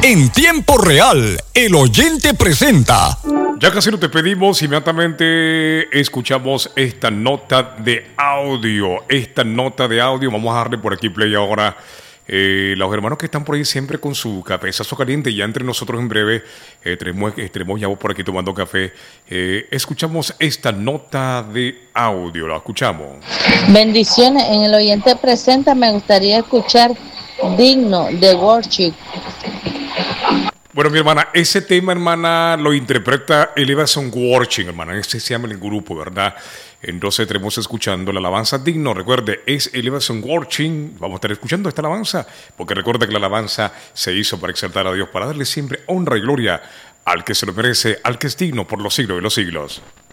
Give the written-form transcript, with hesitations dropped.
En tiempo real, el oyente presenta. Ya casi nos despedimos, inmediatamente escuchamos esta nota de audio. Vamos a darle por aquí play ahora. Los hermanos que están por ahí siempre con su cafezazo caliente, ya entre nosotros en breve estaremos ya por aquí tomando café. Escuchamos esta nota de audio, la escuchamos. Bendiciones, en el oyente presenta me gustaría escuchar Digno de Worship. Bueno, mi hermana, ese tema, hermana, lo interpreta Elevation Worship, hermana. Ese se llama el grupo, ¿verdad? Entonces estaremos escuchando la alabanza Digno. Recuerde, es Elevation Worship. Vamos a estar escuchando esta alabanza, porque recuerda que la alabanza se hizo para exaltar a Dios, para darle siempre honra y gloria al que se lo merece, al que es digno por los siglos de los siglos.